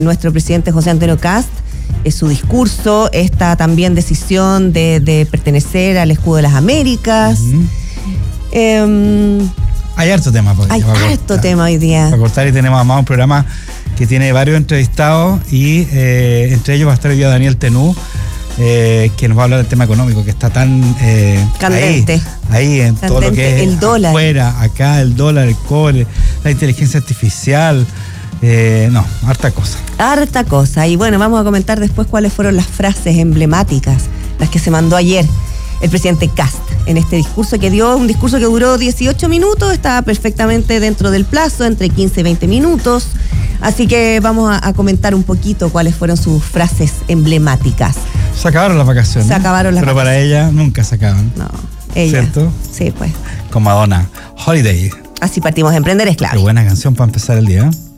nuestro presidente José Antonio Kast, su discurso, esta también decisión de pertenecer al escudo de las Américas. Hay harto tema. Hay harto tema hoy día. Para cortar, y tenemos además un programa que tiene varios entrevistados y entre ellos va a estar hoy día Daniel Tenú, que nos va a hablar del tema económico, que está tan candente. Ahí en candente, todo lo que es el dólar. Afuera, acá el dólar, el cobre, la inteligencia artificial. Harta cosa. Harta cosa. Y bueno, vamos a comentar después cuáles fueron las frases emblemáticas, las que se mandó ayer el presidente Kast en este discurso que dio, un discurso que duró 18 minutos, estaba perfectamente dentro del plazo, entre 15 y 20 minutos. Así que vamos a comentar un poquito cuáles fueron sus frases emblemáticas. Se acabaron las vacaciones. Se acabaron las vacaciones. Pero para ella nunca se acaban. No, ella. ¿Cierto? Sí, pues. Con Madonna. Holiday. Así partimos de Emprender, es claro. Qué buena canción para empezar el día.